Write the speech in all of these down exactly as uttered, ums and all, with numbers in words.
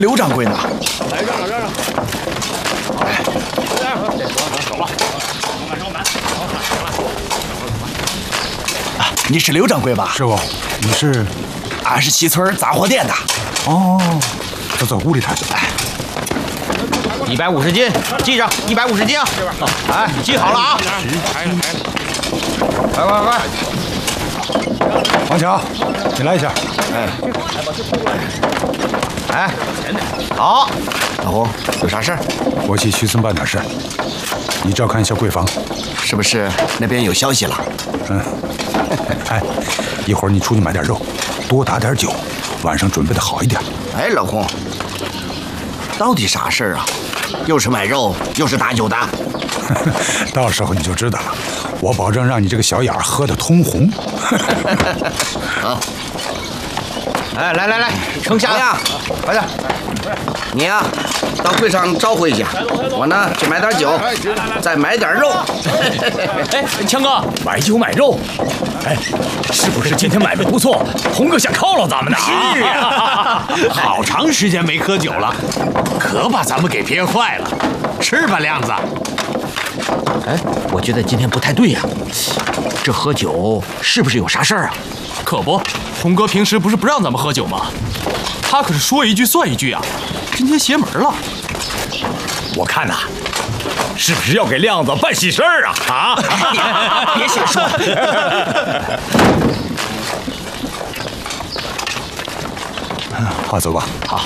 刘掌柜呢？ 来，让让让让。哎，走吧。慢走慢。 啊，你是刘掌柜吧？ 师傅，你是？ 俺是西村杂货店的。 哦，走走，屋里谈。 哎， 一百五十斤，记上，一百五十斤啊！哎，记好了啊！ 来了来了， 快快快！ 王强，你来一下。 哎，哎，好，老胡，有啥事儿？ 我去徐村办点事儿，你照看一下柜房。 是不是那边有消息了？ 嗯。哎，一会儿你出去买点肉，多打点酒，晚上准备的好一点。 哎，老胡，到底啥事儿啊？又是买肉，又是打酒的。 到时候你就知道了，我保证让你这个小眼儿喝得通红。 啊！ 哎，来来来，盛虾呀，快点！ 你呀、啊，到柜上招呼一下，我呢去买点酒，再买点肉。 哎，强哥，买酒买肉，哎，是不是今天买卖不错？红哥想犒劳咱们呢？ 是啊，好长时间没喝酒了，可把咱们给憋坏了。吃吧，亮子。 哎，我觉得今天不太对呀、啊，这喝酒是不是有啥事儿啊？ 可不，红哥平时不是不让咱们喝酒吗？他可是说一句算一句啊，今天邪门了。 我看呐、啊，是不是要给亮子办喜事儿啊？啊！ 别瞎说。 好，走吧。 好。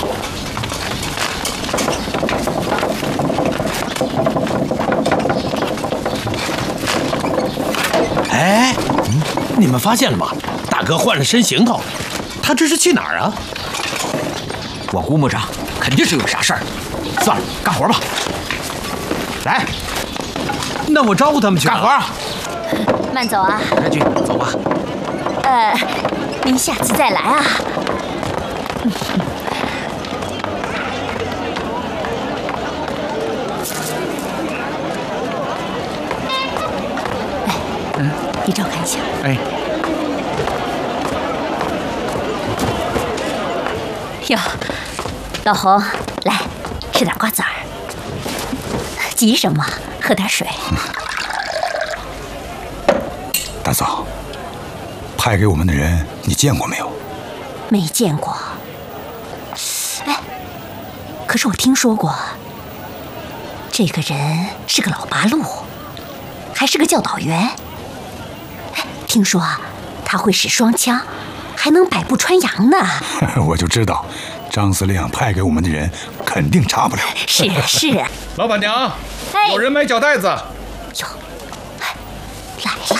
哎，嗯，你们发现了吗？大哥换了身行头，他这是去哪儿啊？ 我估摸着肯定是有啥事儿。算了，干活吧。来， 那我招呼他们去干活。 慢走啊。 开局，走吧。 呃，您下次再来啊。 嗯， 你照看一下。 哎。 哟，老侯，来吃点瓜子儿。急什么？喝点水。 大嫂，派给我们的人你见过没有？ 没见过。哎，可是我听说过，这个人是个老八路，还是个教导员。哎，听说啊，他会使双枪，还能百步穿杨呢。 我就知道，张司令派给我们的人肯定差不了。 是啊，是啊。 老板娘， 哎， 有人买脚袋子。 哟，来了。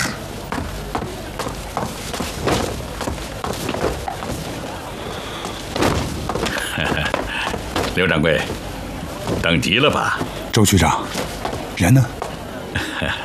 刘掌柜，等急了吧？ 周局长，人呢？